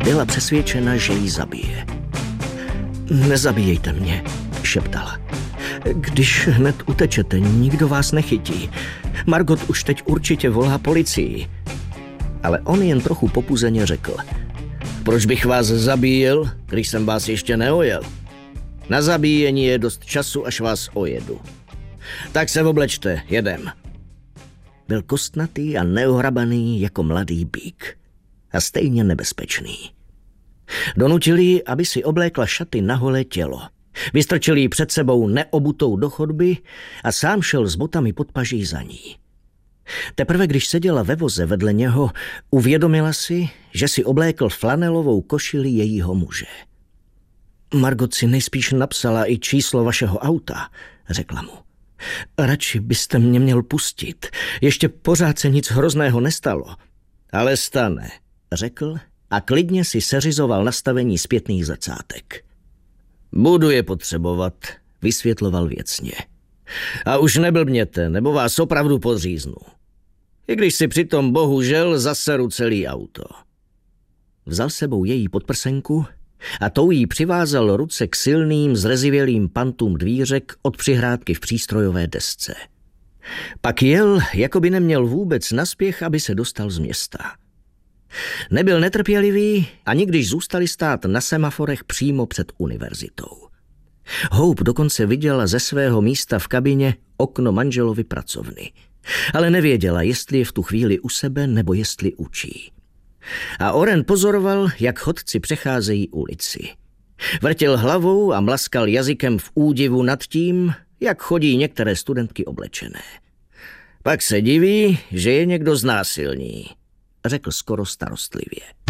Byla přesvědčena, že ji zabije. Nezabíjejte mě, šeptala. Když hned utečete, nikdo vás nechytí. Margot už teď určitě volá policii. Ale on jen trochu popuzeně řekl. Proč bych vás zabíjel, když jsem vás ještě neojel? Na zabíjení je dost času, až vás ojedu. Tak se oblečte, jedem. Byl kostnatý a neohrabaný jako mladý býk. A stejně nebezpečný. Donutili ji, aby si oblékla šaty na holé tělo. Vystrčil ji před sebou neobutou do chodby a sám šel s botami pod paží za ní. Teprve když seděla ve voze vedle něho, uvědomila si, že si oblékl flanelovou košili jejího muže. Margot si nejspíš napsala i číslo vašeho auta, řekla mu. Radši byste mě měl pustit. Ještě pořád se nic hrozného nestalo. Ale stane, řekl a klidně si seřizoval nastavení zpětných zrcátek. Budu je potřebovat, vysvětloval věcně. A už neblbněte, nebo vás opravdu podříznu. I když si přitom bohužel zaseru celý auto. Vzal sebou její podprsenku a tou jí přivázal ruce k silným, zrezivělým pantům dvířek od přihrádky v přístrojové desce. Pak jel, jako by neměl vůbec naspěch, aby se dostal z města. Nebyl netrpělivý, ani když zůstali stát na semaforech přímo před univerzitou. Hope dokonce viděla ze svého místa v kabině okno manželovy pracovny, ale nevěděla, jestli je v tu chvíli u sebe nebo jestli učí. A Oren pozoroval, jak chodci přecházejí ulici. Vrtěl hlavou a mlaskal jazykem v údivu nad tím, jak chodí některé studentky oblečené. Pak se diví, že je někdo znásilní, řekl skoro starostlivě.